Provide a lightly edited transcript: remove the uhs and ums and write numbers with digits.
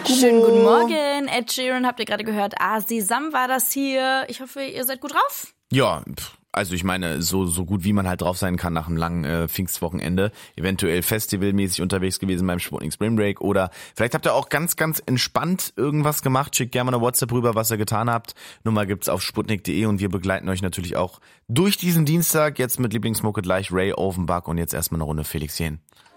Schönen guten Morgen, Ed Sheeran, habt ihr gerade gehört. Sesam war das hier. Ich hoffe, ihr seid gut drauf. Ja, also ich meine, so gut wie man halt drauf sein kann nach einem langen Pfingstwochenende. Eventuell festivalmäßig unterwegs gewesen beim Sputnik Spring Break oder vielleicht habt ihr auch ganz, ganz entspannt irgendwas gemacht. Schickt gerne mal eine WhatsApp rüber, was ihr getan habt. Nummer gibt's auf sputnik.de und wir begleiten euch natürlich auch durch diesen Dienstag. Jetzt mit Lieblingssmoke gleich Ray Offenbach und jetzt erstmal eine Runde Felix Jähn.